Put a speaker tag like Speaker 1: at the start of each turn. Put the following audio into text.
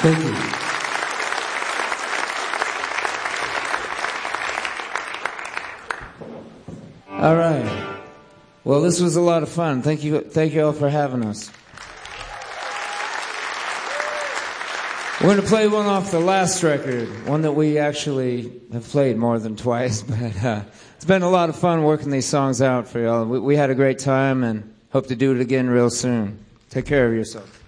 Speaker 1: Thank you. All right. Well, this was a lot of fun. Thank you all for having us. We're going to play one off the last record, one that we actually have played more than twice, but it's been a lot of fun working these songs out for y'all. We had a great time and hope to do it again real soon. Take care of yourself.